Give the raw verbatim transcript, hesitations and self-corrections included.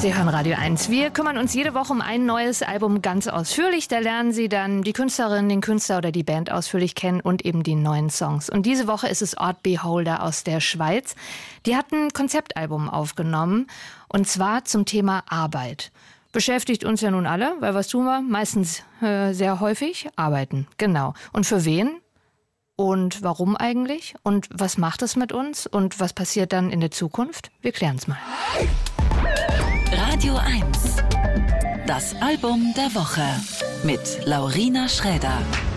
Sie hören Radio eins. Wir kümmern uns jede Woche um ein neues Album ganz ausführlich. Da lernen Sie dann die Künstlerin, den Künstler oder die Band ausführlich kennen und eben die neuen Songs. Und diese Woche ist es Odd Beholder aus der Schweiz. Die hat ein Konzeptalbum aufgenommen und zwar zum Thema Arbeit. Beschäftigt uns ja nun alle, weil was tun wir? Meistens äh, sehr häufig arbeiten. Genau. Und für wen? Und warum eigentlich? Und was macht es mit uns? Und was passiert dann in der Zukunft? Wir klären es mal. Radio eins. Das Album der Woche mit Laurina Schräder.